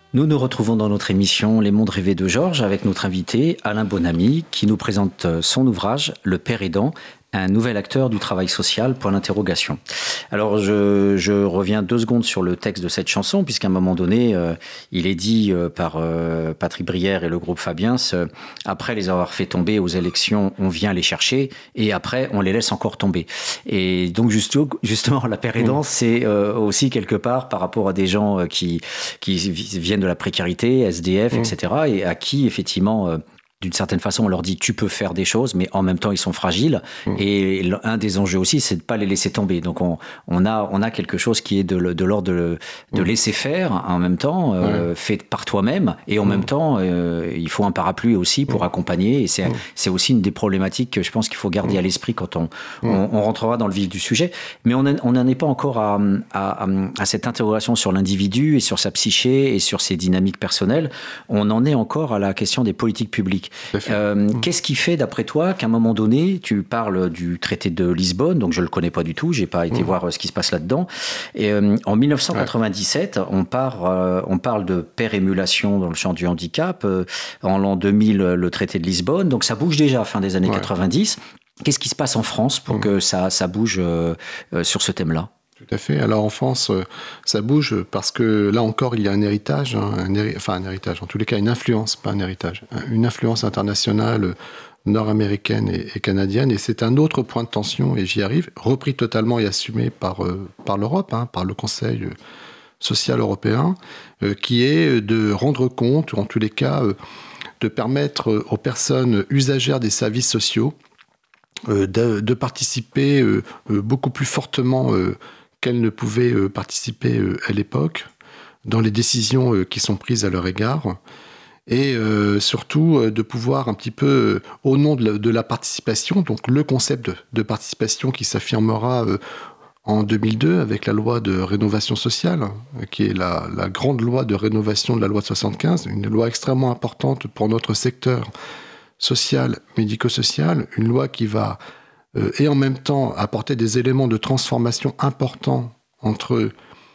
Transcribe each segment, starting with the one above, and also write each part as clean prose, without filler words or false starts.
Nous nous retrouvons dans notre émission Les Mondes rêvés de Georges avec notre invité Alain Bonamy qui nous présente son ouvrage Le Père aidant, un nouvel acteur du travail social, point d'interrogation. Alors je reviens 2 secondes sur le texte de cette chanson puisqu'à un moment donné il est dit par Patrick Brière et le groupe Fabiens, après les avoir fait tomber aux élections, on vient les chercher et après on les laisse encore tomber. Et donc justement la Père aidant c'est aussi quelque part par rapport à des gens qui viennent de la précarité, SDF, etc. et à qui effectivement d'une certaine façon, on leur dit tu peux faire des choses, mais en même temps, ils sont fragiles. Et un des enjeux aussi, c'est de pas les laisser tomber. Donc, on a quelque chose qui est de l'ordre de laisser faire en même temps, fait par toi-même. Et en même temps, il faut un parapluie aussi pour accompagner. Et c'est aussi une des problématiques que je pense qu'il faut garder à l'esprit quand on rentrera dans le vif du sujet. Mais on n'en est pas encore à cette interrogation sur l'individu et sur sa psyché et sur ses dynamiques personnelles. On en est encore à la question des politiques publiques. Qu'est-ce qui fait, d'après toi, qu'à un moment donné, tu parles du traité de Lisbonne, donc je le connais pas du tout, j'ai pas été voir ce qui se passe là-dedans. Et en 1997, on parle de pérémulation dans le champ du handicap. En l'an 2000, le traité de Lisbonne, donc ça bouge déjà à fin des années 90. Qu'est-ce qui se passe en France pour que ça bouge sur ce thème-là ? Tout à fait. Alors en France, ça bouge parce que là encore, il y a un héritage, un héritage, en tous les cas une influence, pas un héritage, une influence internationale nord-américaine et canadienne. Et c'est un autre point de tension, et j'y arrive, repris totalement et assumé par l'Europe, par le Conseil social européen, qui est de rendre compte, ou en tous les cas, de permettre aux personnes usagères des services sociaux de participer beaucoup plus fortement qu'elles ne pouvaient participer à l'époque dans les décisions qui sont prises à leur égard et surtout de pouvoir un petit peu au nom de la participation, donc le concept de participation qui s'affirmera en 2002 avec la loi de rénovation sociale, qui est la grande loi de rénovation de la loi de 75, une loi extrêmement importante pour notre secteur social, médico-social, une loi qui va et en même temps apporter des éléments de transformation importants entre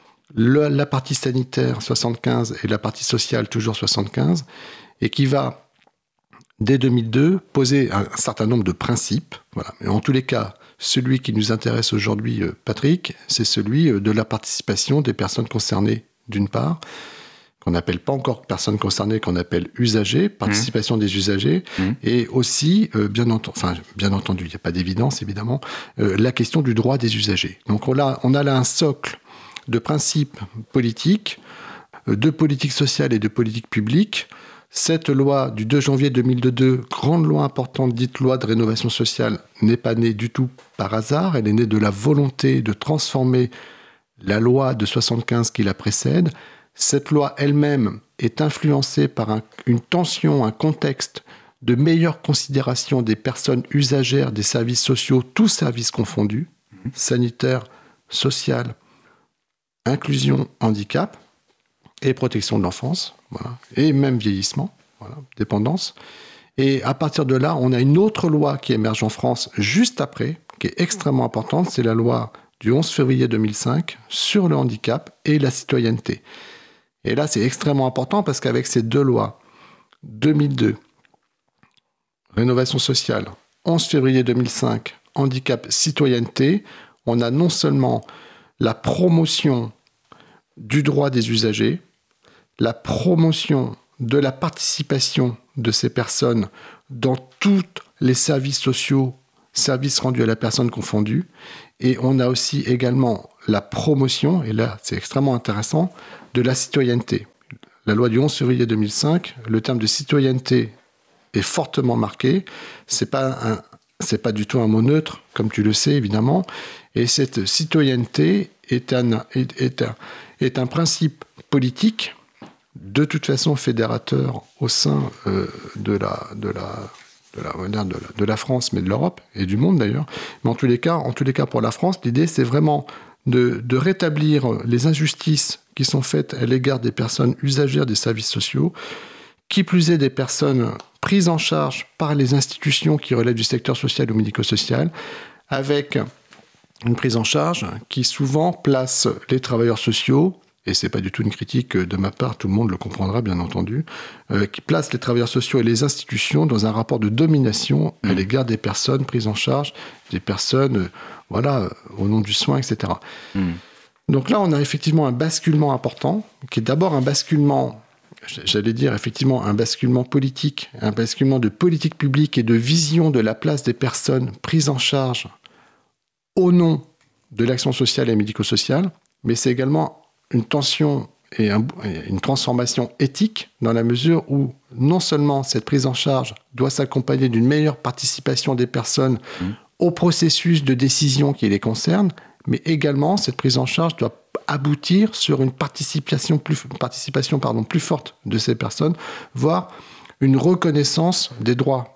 la partie sanitaire 75 et la partie sociale toujours 75, et qui va, dès 2002, poser un certain nombre de principes. Voilà. Mais en tous les cas, celui qui nous intéresse aujourd'hui, Patrick, c'est celui de la participation des personnes concernées, d'une part, qu'on n'appelle pas encore personnes concernées, qu'on appelle usagers, participation des usagers, et aussi, bien entendu, il n'y a pas d'évidence, évidemment, la question du droit des usagers. Donc on a là un socle de principes politiques, de politique sociale et de politique publique. Cette loi du 2 janvier 2002, grande loi importante, dite loi de rénovation sociale, n'est pas née du tout par hasard, elle est née de la volonté de transformer la loi de 75 qui la précède. Cette loi elle-même est influencée par une tension, un contexte de meilleure considération des personnes usagères des services sociaux, tous services confondus, sanitaire, social, inclusion, handicap et protection de l'enfance, voilà, et même vieillissement, voilà, dépendance. Et à partir de là, on a une autre loi qui émerge en France juste après, qui est extrêmement importante, c'est la loi du 11 février 2005 sur le handicap et la citoyenneté. Et là, c'est extrêmement important parce qu'avec ces 2 lois, 2002, rénovation sociale, 11 février 2005, handicap, citoyenneté, on a non seulement la promotion du droit des usagers, la promotion de la participation de ces personnes dans tous les services sociaux, services rendus à la personne confondus, et on a aussi également la promotion, et là c'est extrêmement intéressant, de la citoyenneté. La loi du 11 février 2005, le terme de citoyenneté est fortement marqué. C'est pas du tout un mot neutre, comme tu le sais évidemment. Et cette citoyenneté est un principe politique, de toute façon fédérateur au sein de la France, mais de l'Europe et du monde d'ailleurs. Mais en tous les cas pour la France, l'idée c'est vraiment de rétablir les injustices qui sont faites à l'égard des personnes usagères des services sociaux, qui plus est des personnes prises en charge par les institutions qui relèvent du secteur social ou médico-social, avec une prise en charge qui souvent place les travailleurs sociaux et c'est pas du tout une critique de ma part, tout le monde le comprendra bien entendu, qui place les travailleurs sociaux et les institutions dans un rapport de domination à l'égard des personnes prises en charge, des personnes, au nom du soin, etc. Donc là, on a effectivement un basculement important, qui est d'abord un basculement, j'allais dire effectivement un basculement politique, un basculement de politique publique et de vision de la place des personnes prises en charge au nom de l'action sociale et médico-sociale, mais c'est également une tension et une transformation éthique dans la mesure où non seulement cette prise en charge doit s'accompagner d'une meilleure participation des personnes au processus de décision qui les concerne, mais également cette prise en charge doit aboutir sur une participation plus forte de ces personnes, voire une reconnaissance des droits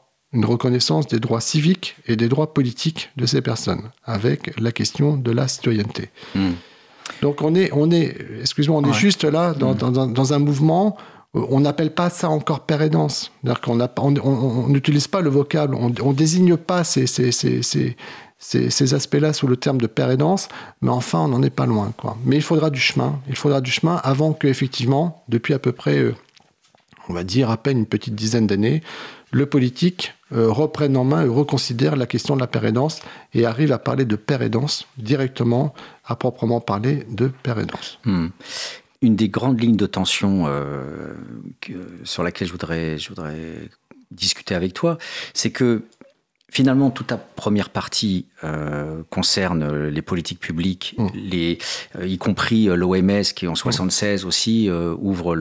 civiques et des droits politiques de ces personnes, avec la question de la citoyenneté. Donc on est juste là dans un mouvement. On n'appelle pas ça encore père aidance. C'est-à-dire qu'on n'utilise pas le vocable, on désigne pas ces aspects-là sous le terme de père aidance, mais enfin on n'en est pas loin, quoi. Mais il faudra du chemin avant que effectivement, depuis à peu près, on va dire à peine une petite dizaine d'années, le politique reprenne en main et reconsidère la question de la père aidance et arrive à parler de père aidance directement, à proprement parler de père aidance. Une des grandes lignes de tension sur laquelle je voudrais discuter avec toi, c'est que finalement, toute ta première partie concerne les politiques publiques, y compris l'OMS qui en 76 aussi ouvre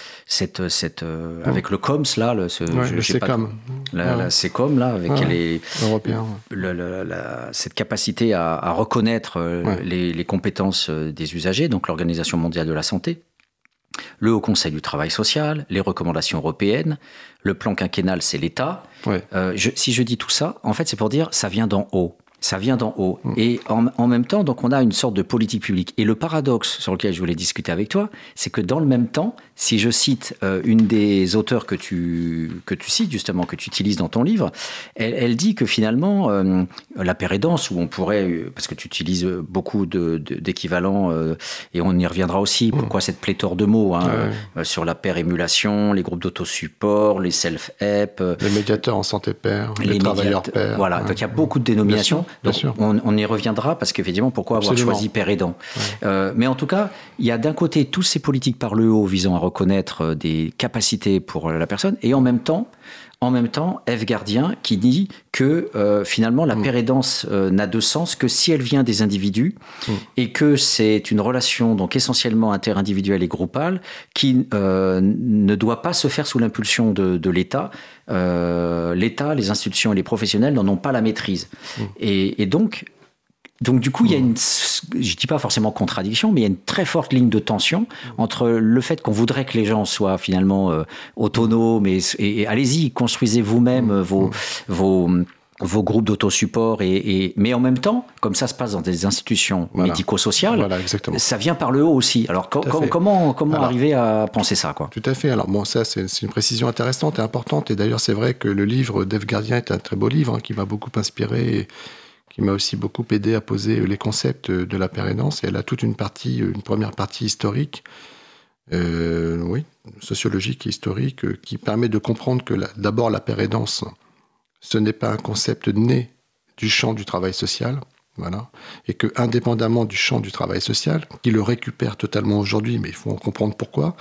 avec le COMS là, le CECOM, la CECOM là, avec européen, cette capacité à reconnaître les compétences des usagers, donc l'Organisation mondiale de la santé. Le Haut Conseil du travail social, les recommandations européennes, le plan quinquennal, c'est l'État. Si je dis tout ça, en fait, c'est pour dire ça vient d'en haut. Ça vient d'en haut. Et en même temps, donc, on a une sorte de politique publique. Et le paradoxe sur lequel je voulais discuter avec toi, c'est que dans le même temps, si je cite une des auteurs que tu cites, justement, que tu utilises dans ton livre, elle dit que finalement, la père aidance, où on pourrait, parce que tu utilises beaucoup d'équivalents, et on y reviendra aussi, pourquoi cette pléthore de mots, sur la père émulation, les groupes d'autosupport, les self-help. Les médiateurs en santé père, les travailleurs pères. Voilà, donc il y a beaucoup de dénominations. Bien sûr. On y reviendra parce qu'effectivement, pourquoi avoir choisi père aidant ? Mais en tout cas, il y a d'un côté tous ces politiques par le haut visant à reconnaître des capacités pour la personne, et en même temps, F. Gardien qui dit que finalement la père aidance n'a de sens que si elle vient des individus et que c'est une relation donc essentiellement interindividuelle et groupale qui ne doit pas se faire sous l'impulsion de l'État. L'État, les institutions et les professionnels n'en ont pas la maîtrise. Et donc du coup, il y a je dis pas forcément contradiction, mais il y a une très forte ligne de tension entre le fait qu'on voudrait que les gens soient finalement autonomes et allez-y, construisez vous-même vos groupes d'autosupport mais en même temps, comme ça se passe dans des institutions médico-sociales, ça vient par le haut aussi. Alors comment arriver à penser ça, quoi ? Tout à fait. Alors bon, ça c'est une précision intéressante et importante. Et d'ailleurs, c'est vrai que le livre d'F. Gardien est un très beau livre qui m'a beaucoup inspiré. Et qui m'a aussi beaucoup aidé à poser les concepts de la père aidance. Et elle a toute une première partie historique, sociologique et historique, qui permet de comprendre que d'abord la père aidance, ce n'est pas un concept né du champ du travail social, et que indépendamment du champ du travail social, qui le récupère totalement aujourd'hui, mais il faut en comprendre pourquoi,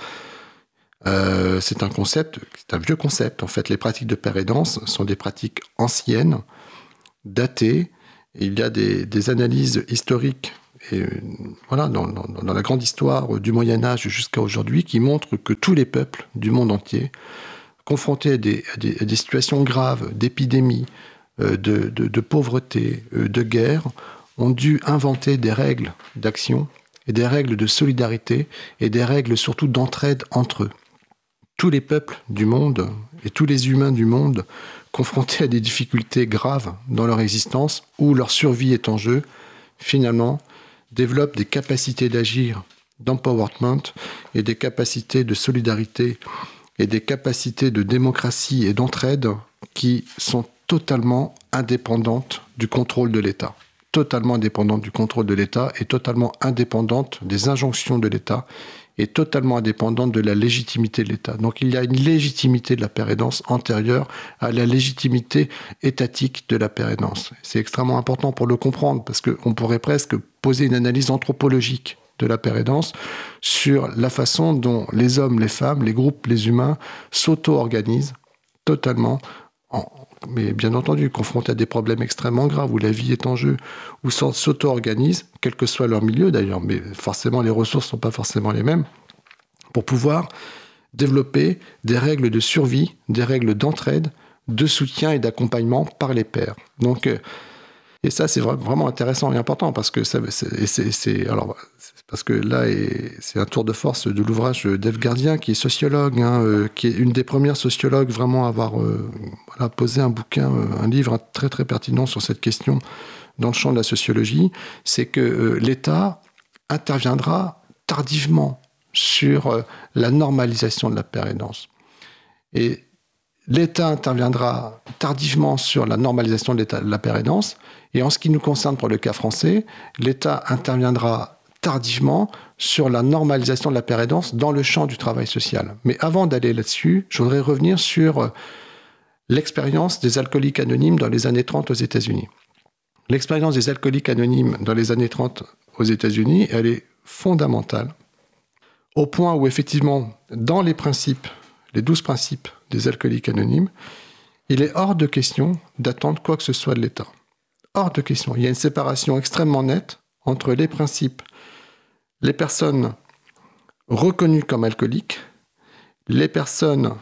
c'est un vieux concept. En fait, les pratiques de père aidance sont des pratiques anciennes, datées. Et il y a des analyses historiques dans la grande histoire du Moyen-Âge jusqu'à aujourd'hui qui montrent que tous les peuples du monde entier, confrontés à des situations graves, d'épidémies, de pauvreté, de guerre, ont dû inventer des règles d'action et des règles de solidarité et des règles surtout d'entraide entre eux. Tous les peuples du monde et tous les humains du monde confrontés à des difficultés graves dans leur existence, où leur survie est en jeu, finalement, développent des capacités d'agir, d'empowerment, et des capacités de solidarité, et des capacités de démocratie et d'entraide qui sont totalement indépendantes du contrôle de l'État. totalement indépendante du contrôle de l'État, est totalement indépendante des injonctions de l'État, est totalement indépendante de la légitimité de l'État. Donc il y a une légitimité de la paire aidance antérieure à la légitimité étatique de la paire aidance. C'est extrêmement important pour le comprendre, parce qu'on pourrait presque poser une analyse anthropologique de la paire aidance sur la façon dont les hommes, les femmes, les groupes, les humains s'auto-organisent totalement, mais bien entendu, confrontés à des problèmes extrêmement graves, où la vie est en jeu, où s'auto-organisent, quel que soit leur milieu d'ailleurs, mais forcément les ressources ne sont pas forcément les mêmes, pour pouvoir développer des règles de survie, des règles d'entraide, de soutien et d'accompagnement par les pairs. Donc, et ça, c'est vraiment intéressant et important, parce que parce que là, c'est un tour de force de l'ouvrage d'Ève Gardien, qui est sociologue, qui est une des premières sociologues vraiment à avoir posé un bouquin, un livre très très pertinent sur cette question dans le champ de la sociologie. C'est que l'État interviendra tardivement sur la normalisation de la paire aidance. Et l'État interviendra tardivement sur la normalisation de la paire aidance. Et en ce qui nous concerne pour le cas français, l'État interviendra tardivement sur la normalisation de la paire aidance dans le champ du travail social. Mais avant d'aller là-dessus, je voudrais revenir sur l'expérience des alcooliques anonymes dans les années 30 aux États-Unis. L'expérience des alcooliques anonymes dans les années 30 aux États-Unis, elle est fondamentale, au point où effectivement, dans les principes, les 12 principes des alcooliques anonymes, il est hors de question d'attendre quoi que ce soit de l'État. Hors de question. Il y a une séparation extrêmement nette entre les principes, les personnes reconnues comme alcooliques, les personnes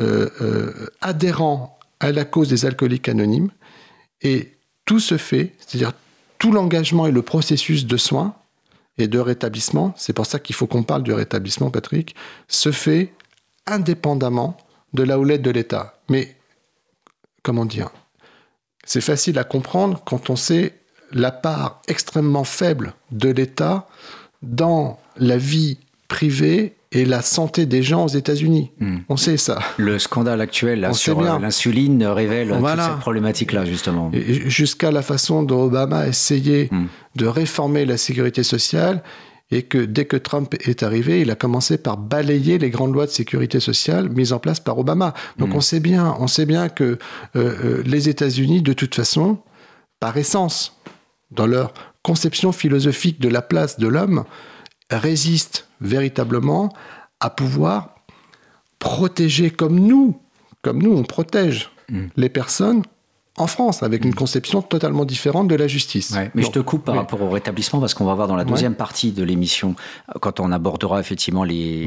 adhérant à la cause des alcooliques anonymes, et tout se fait, c'est-à-dire tout l'engagement et le processus de soins et de rétablissement, c'est pour ça qu'il faut qu'on parle du rétablissement, Patrick, se fait indépendamment de la houlette de l'État. Mais, comment dire, c'est facile à comprendre quand on sait la part extrêmement faible de l'État dans la vie privée et la santé des gens aux États-Unis. On sait ça. Le scandale actuel là, sur l'insuline révèle toute cette problématique-là, justement. Et jusqu'à la façon dont Obama a essayé de réformer la sécurité sociale, et que dès que Trump est arrivé, il a commencé par balayer les grandes lois de sécurité sociale mises en place par Obama. Donc on sait bien que les États-Unis, de toute façon, par essence, dans leur conception philosophique de la place de l'homme, résistent véritablement à pouvoir protéger comme nous on protège les personnes en France, avec une conception totalement différente de la justice. Ouais, mais je te coupe par rapport au rétablissement, parce qu'on va voir dans la deuxième partie de l'émission, quand on abordera effectivement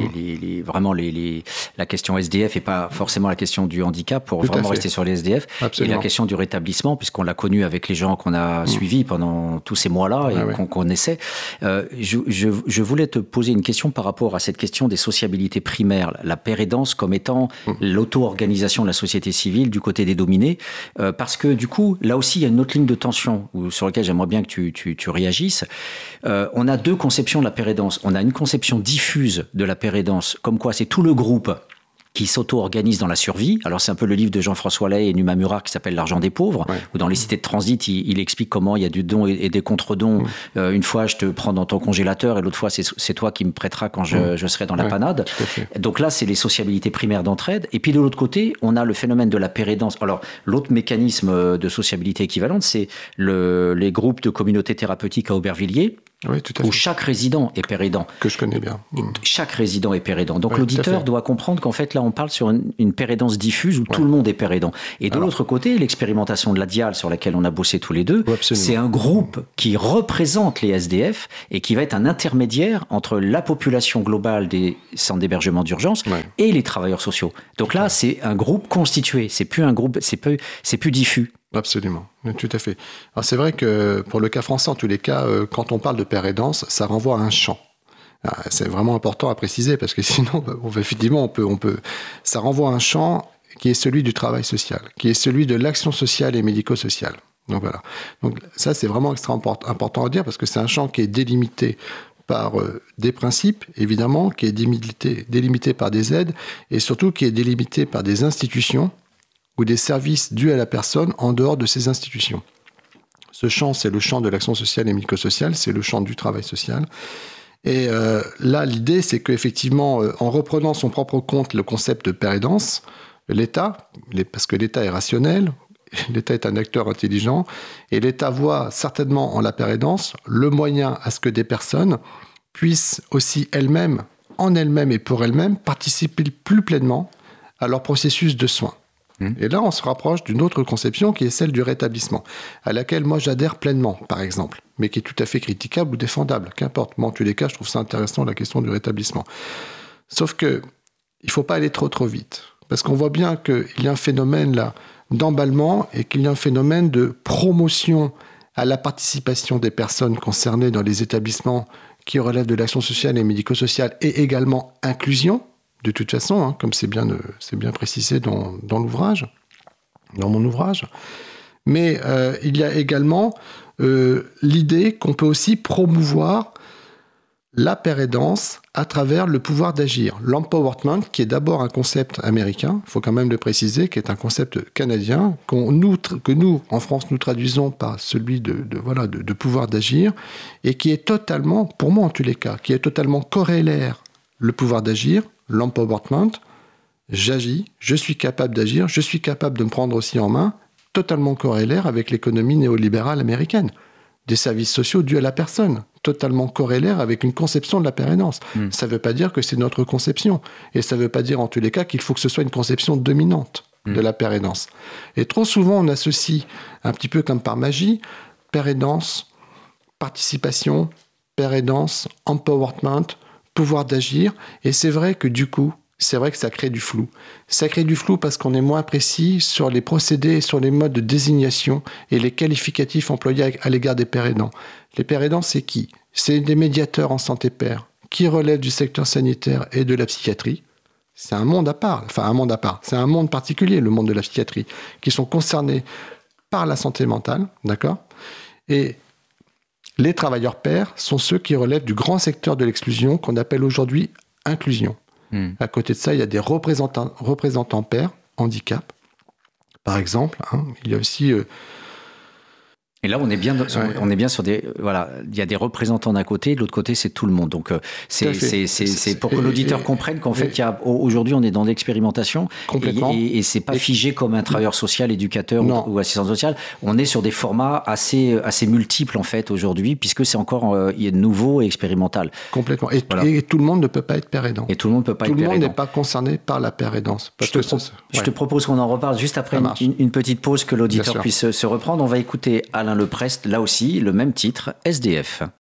la question SDF et pas forcément la question du handicap, pour vraiment rester sur les SDF, Absolument. Et la question du rétablissement, puisqu'on l'a connu avec les gens qu'on a suivis pendant tous ces mois-là et qu'on connaissait. Je voulais te poser une question par rapport à cette question des sociabilités primaires, la paire aidance comme étant l'auto-organisation de la société civile du côté des dominés, parce que du coup, là aussi, il y a une autre ligne de tension sur laquelle j'aimerais bien que tu réagisses. On a deux conceptions de la paire aidance. On a une conception diffuse de la paire aidance, comme quoi c'est tout le groupe qui s'auto-organise dans la survie. Alors c'est un peu le livre de Jean-François Lay et Numa Murar qui s'appelle L'argent des pauvres, où dans les cités de transit, il explique comment il y a du don et des contre-dons. Une fois, je te prends dans ton congélateur et l'autre fois, c'est toi qui me prêteras quand je serai dans la panade. Donc là, c'est les sociabilités primaires d'entraide. Et puis de l'autre côté, on a le phénomène de la paire aidance. Alors l'autre mécanisme de sociabilité équivalente, c'est les groupes de communautés thérapeutiques à Aubervilliers, où chaque résident est paire aidant. Que je connais bien. Chaque résident est paire aidant. Donc l'auditeur doit comprendre qu'en fait, là, on parle sur une paire aidance diffuse où tout le monde est paire aidant. Et de l'autre côté, l'expérimentation de la DIAL sur laquelle on a bossé tous les deux, c'est un groupe qui représente les SDF et qui va être un intermédiaire entre la population globale des centres d'hébergement d'urgence et les travailleurs sociaux. Donc là, c'est un groupe constitué. C'est plus un groupe, c'est plus diffus. Absolument, tout à fait. Alors c'est vrai que pour le cas français, en tous les cas, quand on parle de paire aidance, ça renvoie à un champ. C'est vraiment important à préciser parce que sinon, effectivement, ça renvoie à un champ qui est celui du travail social, qui est celui de l'action sociale et médico-sociale. Donc voilà. Donc ça, c'est vraiment extrêmement important à dire parce que c'est un champ qui est délimité par des principes, évidemment, qui est délimité par des aides et surtout qui est délimité par des institutions ou des services dus à la personne en dehors de ces institutions. Ce champ, c'est le champ de l'action sociale et médico-sociale, c'est le champ du travail social. Et là, l'idée, c'est qu'effectivement, en reprenant son propre compte le concept de père aidance, l'État, parce que l'État est rationnel, l'État est un acteur intelligent, et l'État voit certainement en la père aidance le moyen à ce que des personnes puissent aussi elles-mêmes, en elles-mêmes et pour elles-mêmes, participer plus pleinement à leur processus de soins. Et là, on se rapproche d'une autre conception qui est celle du rétablissement, à laquelle moi j'adhère pleinement, par exemple, mais qui est tout à fait critiquable ou défendable, qu'importe. Moi, en tous les cas, je trouve ça intéressant, la question du rétablissement. Sauf que il ne faut pas aller trop vite, parce qu'on voit bien qu'il y a un phénomène là d'emballement et qu'il y a un phénomène de promotion à la participation des personnes concernées dans les établissements qui relèvent de l'action sociale et médico-sociale, et également inclusion, de toute façon, hein, comme c'est bien précisé dans l'ouvrage, dans mon ouvrage. Mais il y a également l'idée qu'on peut aussi promouvoir la père aidance à travers le pouvoir d'agir. L'empowerment, qui est d'abord un concept américain, il faut quand même le préciser, qui est un concept canadien, que nous, en France, nous traduisons par celui de pouvoir d'agir, et qui est totalement, pour moi en tous les cas, qui est totalement corrélaire, le pouvoir d'agir, l'empowerment, j'agis, je suis capable d'agir, je suis capable de me prendre aussi en main, totalement corrélaire avec l'économie néolibérale américaine. Des services sociaux dus à la personne, totalement corrélaire avec une conception de la père aidance. Ça ne veut pas dire que c'est notre conception. Et ça ne veut pas dire en tous les cas qu'il faut que ce soit une conception dominante de la père aidance. Et trop souvent, on associe, un petit peu comme par magie, père aidance, participation, père aidance, empowerment, pouvoir d'agir. Et c'est vrai que du coup, c'est vrai que ça crée du flou. Ça crée du flou parce qu'on est moins précis sur les procédés et sur les modes de désignation et les qualificatifs employés à l'égard des pères aidants. Les pères aidants, c'est qui ? C'est des médiateurs en santé père qui relèvent du secteur sanitaire et de la psychiatrie. C'est un monde à part, c'est un monde particulier, le monde de la psychiatrie, qui sont concernés par la santé mentale, d'accord ? Et les travailleurs pairs sont ceux qui relèvent du grand secteur de l'exclusion qu'on appelle aujourd'hui inclusion. À côté de ça, il y a des représentants pairs, handicap, par exemple. Hein. Il y a aussi... Et là, on est bien sur des... Voilà, il y a des représentants d'un côté, de l'autre côté, c'est tout le monde. Donc, c'est pour que l'auditeur comprenne qu'en fait, aujourd'hui, on est dans l'expérimentation. Complètement. Et c'est pas figé comme un travailleur social, éducateur ou assistant social. On est sur des formats assez multiples, en fait, aujourd'hui, puisque c'est encore nouveau et expérimental. Complètement. Et tout le monde ne peut pas être père aidant. Et tout le monde ne peut pas être père aidant. Tout le monde n'est pas concerné par la père aidance. Je te propose qu'on en reparle juste après une petite pause, que l'auditeur puisse se reprendre. On va écouter Alain Leprest, là aussi, le même titre, SDF.